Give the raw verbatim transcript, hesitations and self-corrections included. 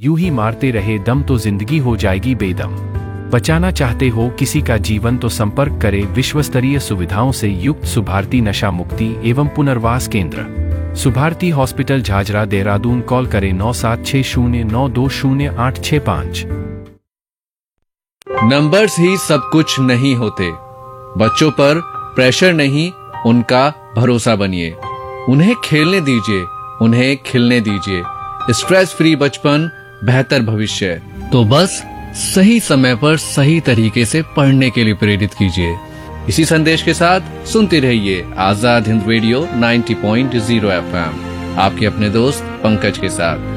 यूं ही मारते रहे दम तो जिंदगी हो जाएगी बेदम। बचाना चाहते हो किसी का जीवन तो संपर्क करें विश्वस्तरीय सुविधाओं से युक्त सुभारती नशा मुक्ति एवं पुनर्वास केंद्र, सुभारती हॉस्पिटल झाझरा देहरादून। कॉल करें नौ सात छह शून्य नौ दो शून्य आठ छह पाँच। नंबर्स ही सब कुछ नहीं होते। बच्चों पर प्रेशर नहीं, उनका भरोसा बनिए। उन्हें खेलने दीजिए, उन्हें खिलने दीजिए। स्ट्रेस फ्री बचपन, बेहतर भविष्य। तो बस सही समय पर सही तरीके से पढ़ने के लिए प्रेरित कीजिए। इसी संदेश के साथ सुनते रहिए आजाद हिंद रेडियो नब्बे पॉइंट शून्य एफ एम, आपके अपने दोस्त पंकज के साथ।